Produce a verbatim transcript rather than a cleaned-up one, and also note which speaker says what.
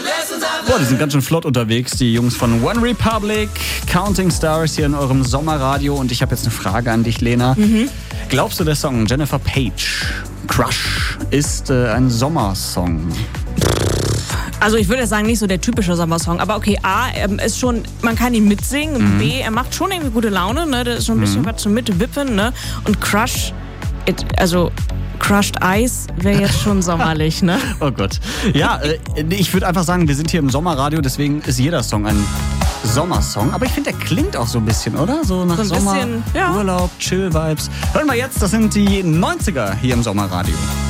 Speaker 1: Boah, die sind ganz schön flott unterwegs, die Jungs von One Republic, Counting Stars hier in eurem Sommerradio. Und ich habe jetzt eine Frage an dich, Lena. Mhm. Glaubst du, der Song Jennifer Page, Crush, ist äh, ein Sommersong?
Speaker 2: Also ich würde sagen, nicht so der typische Sommersong, aber okay, A, er ist schon, man kann ihn mitsingen, mhm. B, er macht schon irgendwie gute Laune, ne, da ist schon ein bisschen mhm. was zum Mitwippen, ne, und Crush, it, also Crushed Ice wäre jetzt schon sommerlich, ne?
Speaker 1: Oh Gott. Ja, äh, ich würde einfach sagen, wir sind hier im Sommerradio, deswegen ist jeder Song ein Sommersong, aber ich finde, der klingt auch so ein bisschen, oder? So nach
Speaker 2: so ein
Speaker 1: Sommer,
Speaker 2: bisschen, ja.
Speaker 1: Urlaub, Chill-Vibes. Hören wir jetzt, das sind die neunziger hier im Sommerradio.